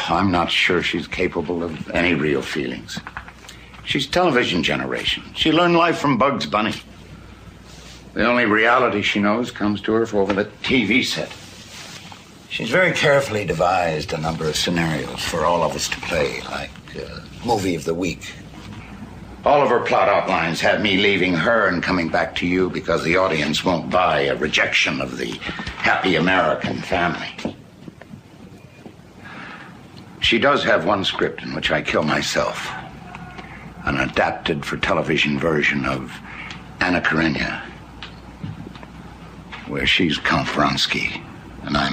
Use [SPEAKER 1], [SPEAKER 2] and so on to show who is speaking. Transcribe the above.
[SPEAKER 1] I'm not sure she's capable of any real feelings. She's television generation. She learned life from Bugs Bunny. The only reality she knows comes to her from over the TV set. She's very carefully devised a number of scenarios for all of us to play, like movie of the week. All of her plot outlines have me leaving her and coming back to you because the audience won't buy a rejection of the happy American family. She does have one script in which I kill myself. An adapted for television version of Anna Karenina, where she's Count Vronsky and I'm